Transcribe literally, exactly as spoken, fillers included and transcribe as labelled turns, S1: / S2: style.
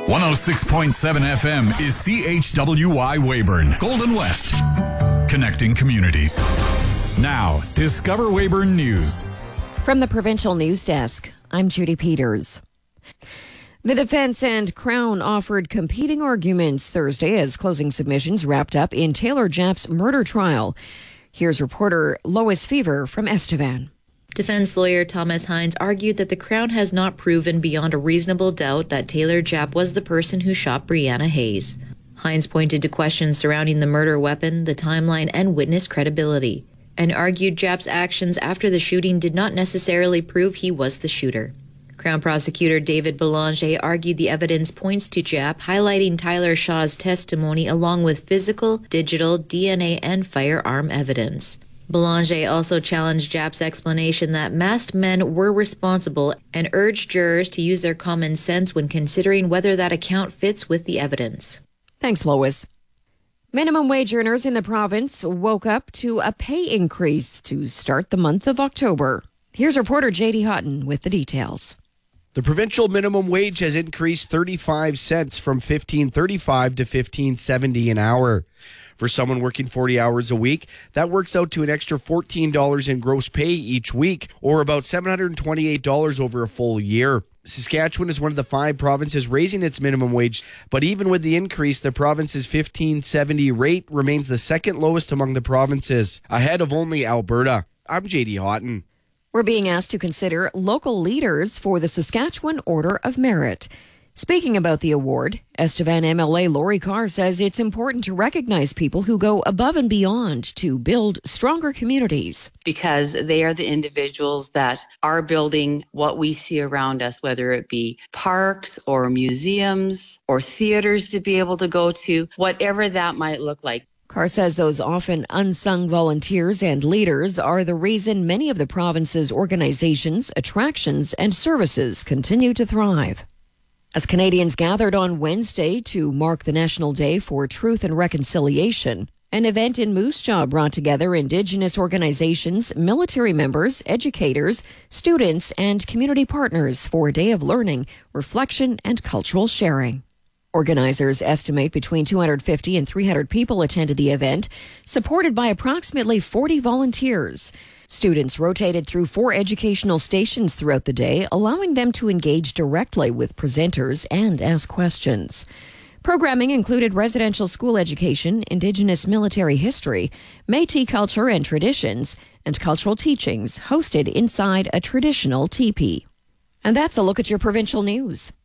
S1: one oh six point seven F M is C H W Y Weyburn, Golden West. Connecting communities. Now, Discover Weyburn News.
S2: From the Provincial News Desk, I'm Judy Peters. The defense and Crown offered competing arguments Thursday as closing submissions wrapped up in Taylor Japp's murder trial. Here's reporter Lois Fever from Estevan.
S3: Defense lawyer Thomas Hines argued that the Crown has not proven beyond a reasonable doubt that Taylor Japp was the person who shot Brianna Hayes. Hines pointed to questions surrounding the murder weapon, the timeline, and witness credibility, and argued Japp's actions after the shooting did not necessarily prove he was the shooter. Crown prosecutor David Belanger argued the evidence points to Japp, highlighting Tyler Shaw's testimony along with physical, digital, D N A, and firearm evidence. Belanger also challenged Japp's explanation that masked men were responsible and urged jurors to use their common sense when considering whether that account fits with the evidence.
S2: Thanks, Lois. Minimum wage earners in the province woke up to a pay increase to start the month of October. Here's reporter J D Houghton with the details.
S4: The provincial minimum wage has increased thirty-five cents from fifteen thirty-five to fifteen seventy an hour. For someone working forty hours a week, that works out to an extra fourteen dollars in gross pay each week, or about seven hundred twenty-eight dollars over a full year. Saskatchewan is one of the five provinces raising its minimum wage, but even with the increase, the province's fifteen seventy rate remains the second lowest among the provinces, ahead of only Alberta. I'm J D Houghton.
S2: We're being asked to consider local leaders for the Saskatchewan Order of Merit. Speaking about the award, Estevan M L A Lori Carr says it's important to recognize people who go above and beyond to build stronger communities.
S5: Because they are the individuals that are building what we see around us, whether it be parks or museums or theaters to be able to go to, whatever that might look like.
S2: Carr says those often unsung volunteers and leaders are the reason many of the province's organizations, attractions, and services continue to thrive. As Canadians gathered on Wednesday to mark the National Day for Truth and Reconciliation, an event in Moose Jaw brought together Indigenous organizations, military members, educators, students, and community partners for a day of learning, reflection, and cultural sharing. Organizers estimate between two hundred fifty and three hundred people attended the event, supported by approximately forty volunteers. Students rotated through four educational stations throughout the day, allowing them to engage directly with presenters and ask questions. Programming included residential school education, Indigenous military history, Métis culture and traditions, and cultural teachings hosted inside a traditional teepee. And that's a look at your provincial news.